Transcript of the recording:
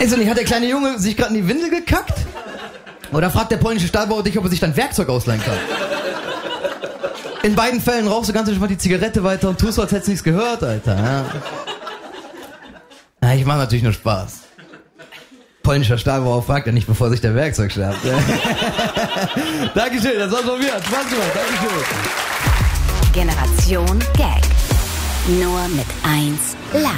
Also nicht, hat der kleine Junge sich gerade in die Windel gekackt? Oder fragt der polnische Stahlbauer dich, ob er sich dein Werkzeug ausleihen kann? In beiden Fällen rauchst du ganz entspannt die Zigarette weiter und tust so, als hättest du nichts gehört, Alter. Ja. Ja, ich mach natürlich nur Spaß. Polnischer Stahlbauer fragt ja nicht, bevor sich der Werkzeug schärft. Dankeschön, das war's von mir. Spaß gemacht, Dankeschön. Generation Gag. Nur mit 1 Live.